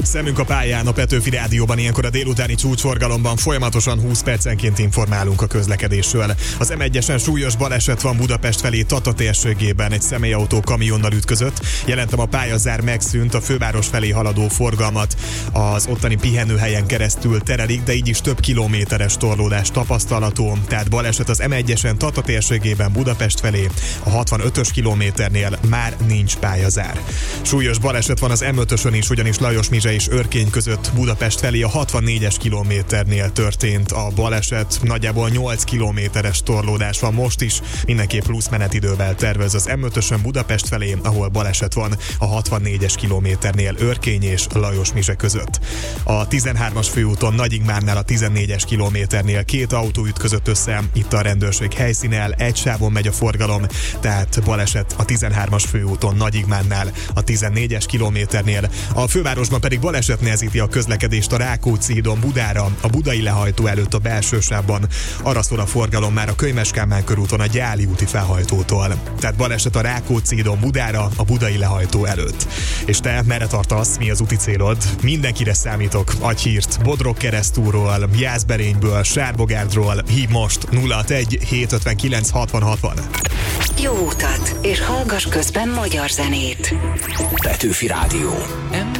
Szemünk a pályán, a Petőfi Rádióban ilyenkor a délutáni csúcsforgalomban folyamatosan 20 percenként informálunk a közlekedésről. Az M1-esen súlyos baleset van Budapest felé Tata térségében, egy személyautó kamionnal ütközött. Jelentem, a pályazár megszűnt, a főváros felé haladó forgalmat az ottani pihenőhelyen keresztül terelik, de így is több kilométeres torlódás tapasztalható. Tehát baleset az M1-esen Tata térségében Budapest felé, a 65-ös kilométernél már nincs pályazár. Súlyos baleset van az M5-ösön is, ugyanis Lajos-Mizse és Örkény között Budapest felé a 64-es kilométernél történt a baleset. Nagyjából 8 kilométeres torlódás van most is, mindenképp plusz menetidővel tervez az M5-ösön Budapest felé, ahol baleset van a 64-es kilométernél Örkény és Lajos-Mizse között. A 13-as főúton Nagyigmárnál a 14-es kilométernél két autó ütközött össze, itt a rendőrség helyszínen, egy sávon megy a forgalom, tehát baleset a 13-as főúton Nagyigmárnál a 14-es kilométernél. A fővárosban pedig baleset nehezíti a közlekedést a Rákóczi hídon Budára, a budai lehajtó előtt a belső sávban. Arra szól a forgalom már a Könyves Kálmán körúton a Gyáli úti felhajtótól. Tehát baleset a Rákóczi hídon Budára, a budai lehajtó előtt. És te merre tartasz, mi az úti célod? Mindenkire számítok. Adj hírt Bodrog Keresztúról, Jászberényből, Sárbogárdról. Hív most 061 759 60 60. Jó utat, és hallgass közben magyar zenét. Petőfi Rádió.